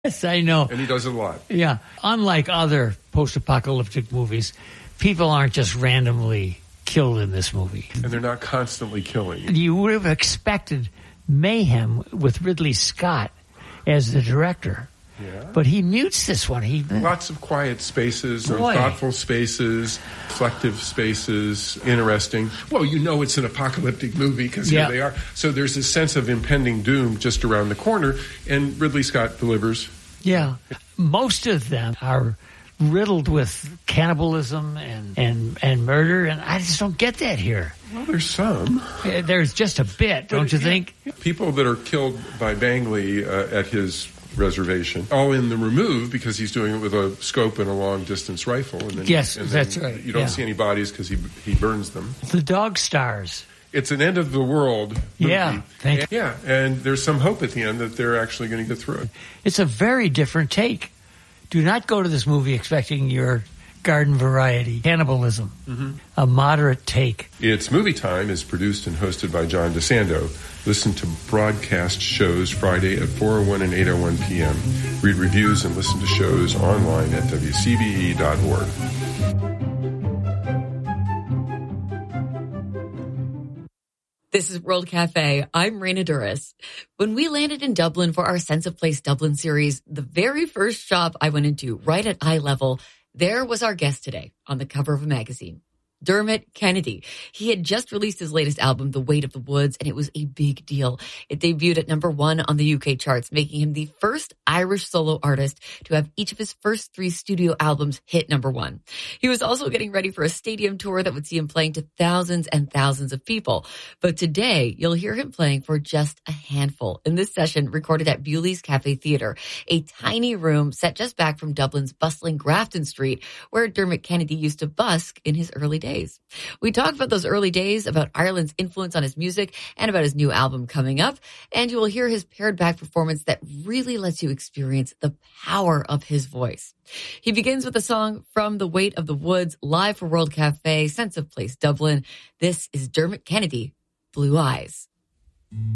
Yes, I know. And he does it a lot. Yeah. Unlike other post-apocalyptic movies, people aren't just randomly killed in this movie. And they're not constantly killing. You would have expected mayhem with Ridley Scott as the director. Yeah. But he mutes this one. Lots of quiet spaces, or thoughtful spaces, reflective spaces, interesting. Well, you know it's an apocalyptic movie because here they are. So there's a sense of impending doom just around the corner, and Ridley Scott delivers. Yeah. Most of them are riddled with cannibalism and murder, and I just don't get that here. Well, there's some. There's just a bit, don't you think? People that are killed by Bangley at his reservation, all in the remove because he's doing it with a scope and a long-distance rifle. And then, that's right. You don't see any bodies because he burns them. The dog stars. It's an end-of-the-world movie. Yeah, and there's some hope at the end that they're actually going to get through it. It's a very different take. Do not go to this movie expecting your garden variety cannibalism. Mm-hmm. A moderate take. It's Movie Time is produced and hosted by John DeSando. Listen to broadcast shows Friday at 4:01 and 8:01 p.m. Read reviews and listen to shows online at WCBE.org. This is World Cafe. I'm Raina Duras. When we landed in Dublin for our Sense of Place Dublin series, the very first shop I went into, right at eye level, there was our guest today on the cover of a magazine. Dermot Kennedy. He had just released his latest album, The Weight of the Woods, and it was a big deal. It debuted at #1 on the UK charts, making him the first Irish solo artist to have each of his first 3 studio albums hit #1. He was also getting ready for a stadium tour that would see him playing to thousands and thousands of people. But today, you'll hear him playing for just a handful in this session recorded at Bewley's Cafe Theatre, a tiny room set just back from Dublin's bustling Grafton Street, where Dermot Kennedy used to busk in his early days. We talked about those early days, about Ireland's influence on his music, and about his new album coming up. And you will hear his pared back performance that really lets you experience the power of his voice. He begins with a song from The Weight of the Woods, live for World Cafe, Sense of Place Dublin. This is Dermot Kennedy, Blue Eyes.